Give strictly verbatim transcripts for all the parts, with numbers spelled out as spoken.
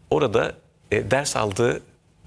orada e, ders aldığı,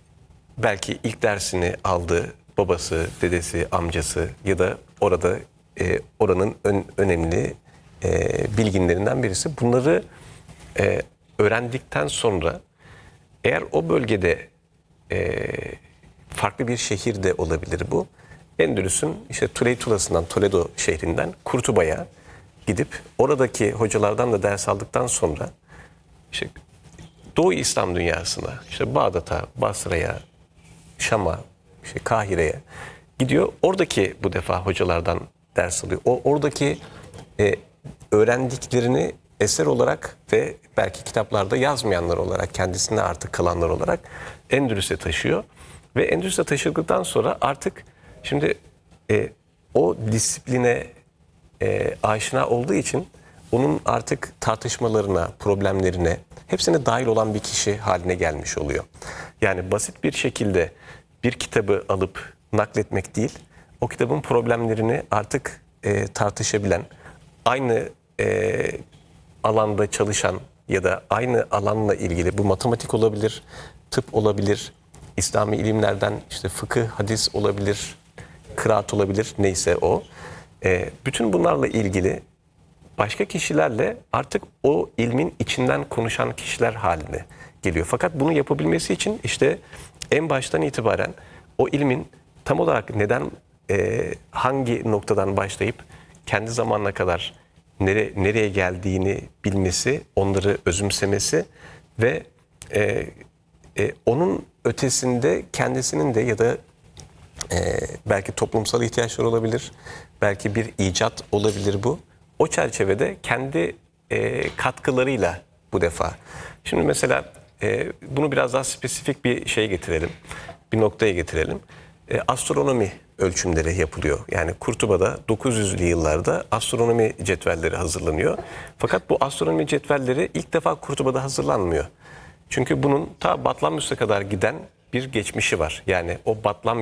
belki ilk dersini aldığı babası, dedesi, amcası ya da orada e, oranın ön, önemli e, bilginlerinden birisi. Bunları e, öğrendikten sonra eğer o bölgede e, farklı bir şehirde olabilir bu. Endülüs'ün işte Tuleytulas'ından, Toledo şehrinden Kurtuba'ya gidip oradaki hocalardan da ders aldıktan sonra işte Doğu İslam dünyasına, işte Bağdat'a, Basra'ya, Şam'a, işte Kahire'ye gidiyor. Oradaki bu defa hocalardan ders alıyor. O oradaki e, öğrendiklerini eser olarak ve belki kitaplarda yazmayanlar olarak, kendisine artık kalanlar olarak Endülüs'e taşıyor. Ve Endülüs'e taşıdıktan sonra artık şimdi e, o disipline e, aşina olduğu için onun artık tartışmalarına, problemlerine hepsine dahil olan bir kişi haline gelmiş oluyor. Yani basit bir şekilde bir kitabı alıp nakletmek değil, o kitabın problemlerini artık e, tartışabilen, aynı e, alanda çalışan ya da aynı alanla ilgili, bu matematik olabilir, tıp olabilir, İslami ilimlerden işte fıkıh, hadis olabilir, kıraat olabilir, neyse o. E, bütün bunlarla ilgili başka kişilerle artık o ilmin içinden konuşan kişiler haline geliyor. Fakat bunu yapabilmesi için işte en baştan itibaren o ilmin tam olarak neden, e, hangi noktadan başlayıp kendi zamanına kadar nere, nereye geldiğini bilmesi, onları özümsemesi ve e, e, onun ötesinde kendisinin de ya da e, belki toplumsal ihtiyaçlar olabilir, belki bir icat olabilir bu. O çerçevede kendi e, katkılarıyla bu defa. Şimdi mesela e, bunu biraz daha spesifik bir şeye getirelim, bir noktaya getirelim. E, astronomi ölçümleri yapılıyor. Yani Kurtuba'da dokuz yüzlü yıllarda astronomi cetvelleri hazırlanıyor. Fakat bu astronomi cetvelleri ilk defa Kurtuba'da hazırlanmıyor. Çünkü bunun ta Batlamyus'a kadar giden bir geçmişi var. Yani o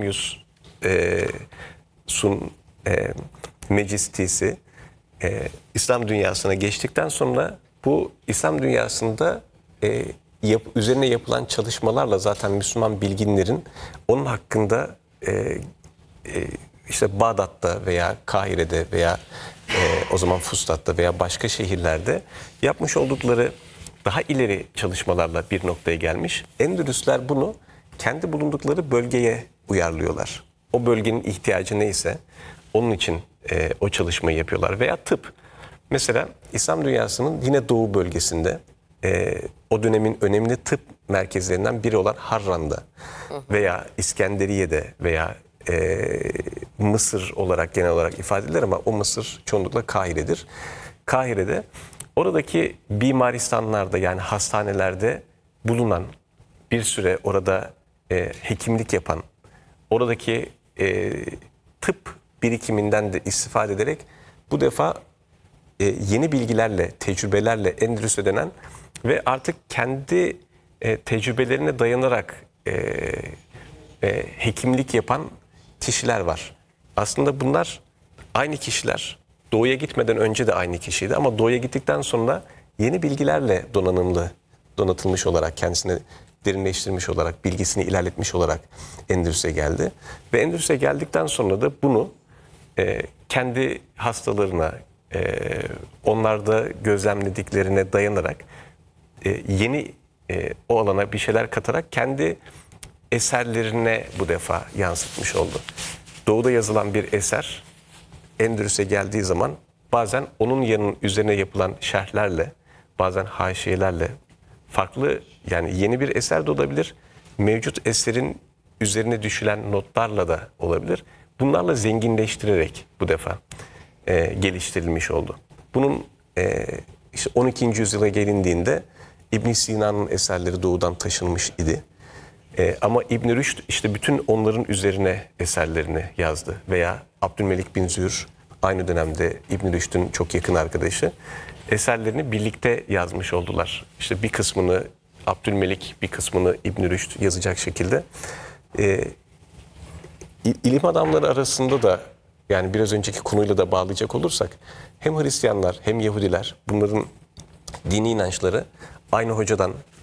Batlamyus'un e, e, mecistisi e, İslam dünyasına geçtikten sonra bu İslam dünyasında e, yap, üzerine yapılan çalışmalarla zaten Müslüman bilginlerin onun hakkında e, e, işte Bağdat'ta veya Kahire'de veya e, o zaman Fustat'ta veya başka şehirlerde yapmış oldukları daha ileri çalışmalarla bir noktaya gelmiş. Endülüsler bunu kendi bulundukları bölgeye uyarlıyorlar. O bölgenin ihtiyacı neyse onun için e, o çalışmayı yapıyorlar. Veya tıp. Mesela İslam dünyasının yine doğu bölgesinde e, o dönemin önemli tıp merkezlerinden biri olan Harran'da veya İskenderiye'de veya e, Mısır olarak genel olarak ifade edilir ama o Mısır çoğunlukla Kahire'dir. Kahire'de oradaki bimaristanlarda yani hastanelerde bulunan bir süre orada e, hekimlik yapan, oradaki e, tıp birikiminden de istifade ederek bu defa e, yeni bilgilerle, tecrübelerle Endülüs'e dönen ve artık kendi e, tecrübelerine dayanarak e, e, hekimlik yapan kişiler var. Aslında bunlar aynı kişiler. Doğuya gitmeden önce de aynı kişiydi ama doğuya gittikten sonra yeni bilgilerle donanımlı, donatılmış olarak, kendisini derinleştirmiş olarak, bilgisini ilerletmiş olarak Endülüs'e geldi. Ve Endülüs'e geldikten sonra da bunu e, kendi hastalarına, e, onlarda gözlemlediklerine dayanarak e, yeni e, o alana bir şeyler katarak kendi eserlerine bu defa yansıtmış oldu. Doğuda yazılan bir eser Endülüs'e geldiği zaman bazen onun yanının üzerine yapılan şerhlerle, bazen haşiyelerle farklı, yani yeni bir eser de olabilir, mevcut eserin üzerine düşülen notlarla da olabilir. Bunlarla zenginleştirerek bu defa e, geliştirilmiş oldu. Bunun e, işte on ikinci yüzyıla gelindiğinde İbn Sina'nın eserleri doğudan taşınmış idi. E, ama İbn Rüşd işte bütün onların üzerine eserlerini yazdı. Veya Abdülmelik bin Zühr aynı dönemde İbn Rüşd'ün çok yakın arkadaşı. Eserlerini birlikte yazmış oldular. İşte bir kısmını Abdülmelik, bir kısmını İbn Rüşd yazacak şekilde. E, ilim adamları arasında da, yani biraz önceki konuyla da bağlayacak olursak, hem Hristiyanlar hem Yahudiler, bunların dini inançları aynı hocadan